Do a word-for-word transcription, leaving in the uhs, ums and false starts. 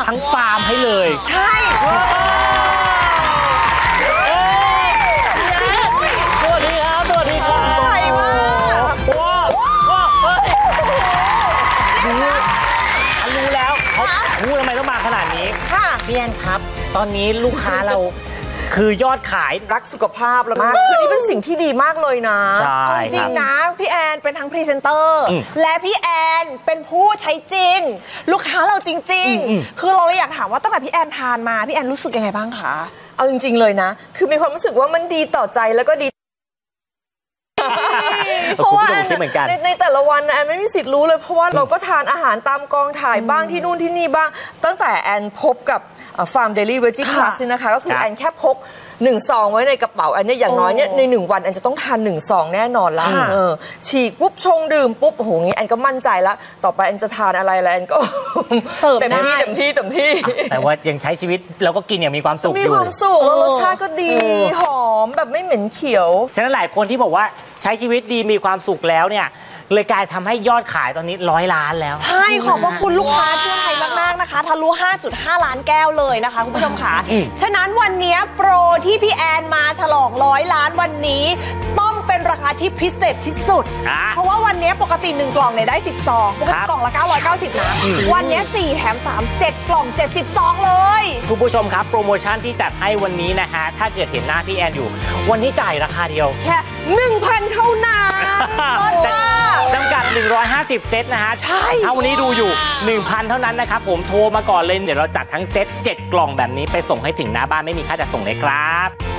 ทั้งฟาร์มให้เลยใช่สวัสดีครับสวัสดีครับใหญ่มากว้าวว้าวเฮ้ยรู้อันรู้แล้วเขารู้ทำไมต้องมาขนาดนี้พี่แอนครับตอนนี้ลูกค้าเราคือยอดขายรักสุขภาพแล้วมากคือนี่เป็นสิ่งที่ดีมากเลยนะใช่จริงนะพี่แอนเป็นทั้งพรีเซนเตอร์และพี่แอนเป็นผู้ใช้จริงลูกค้าเราจริงๆคือเราอยากถามว่าตั้งแต่พี่แอนทานมาพี่แอนรู้สึกยังไงบ้างคะเอาจริงๆเลยนะคือมีความรู้สึกว่ามันดีต่อใจแล้วก็ดีเพราะว่าในในแต่ละวันแอนไม่มีสิทธิ์รู้เลยเพราะว่าเราก็ทานอาหารตามกองถ่ายบ้างที่นู่นที่นี่บ้างตั้งแต่แอนพบกับฟาร์มเดลี่เวจิพลัสนี่นะคะก็คือแอนแค่พกหนึ่งซองไว้ในกระเป๋าอันนี้อย่างน้อยเนี่ยในหนึ่งวันแอนจะต้องทานหนึ่งซองแน่นอนละฉีกปุ๊บชงดื่มปุ๊บโอ้โหงี้แอนก็มั่นใจแล้วต่อไปแอนจะทานอะไรแล้วแอนก็เสิร์ฟเต็มที่เต็มที่เต็มที่แต่ว่ายังใช้ชีวิตแล้วก็กินอย่างมีความสุขอยู่มีความสุขแล้วรสชาติก็ดีหอมแบบไม่เหม็นเขียวฉะนั้นหลายคนที่บอกว่าใช้ชีวิตดีมีความสุขแล้วเนี่ยเลยกลายทำให้ยอดขายตอนนี้ร้อยล้านแล้วใช่ขอบพระคุณลูกค้าทั่วไทยมากๆนะคะทะลุ ห้าจุดห้า ล้านแก้วเลยนะคะคุณผู้ชมค่ะฉะนั้นวันนี้โปรที่พี่แอนมาฉลองร้อยล้านวันนี้ต้องเป็นราคาที่พิเศษที่สุดเพราะว่าวันนี้ปกติหนึ่งกล่องเนี่ยได้สิบซองปกติกล่องละเก้าร้อยเก้าสิบนะวันนี้สี่แถมสาม เจ็ดกล่องเจ็ดสิบซองเลยคุณผู้ชมครับโปรโมชั่นที่จัดให้วันนี้นะคะถ้าเกิดเห็นหน้าพี่แอนอยู่วันนี้จ่ายราคาเดียวแค่ หนึ่งพัน เท่านั้นจำกัดหนึ่งร้อยห้าสิบเซตนะฮะใช่ถ้าวันนี้ดูอยู่ หนึ่งพัน เท่านั้นนะครับผมโทรมาก่อนเลยเดี๋ยวเราจัดทั้งเซตเจ็ดกล่องแบบนี้ไปส่งให้ถึงหน้าบ้านไม่มีค่าจัดส่งเลยครับ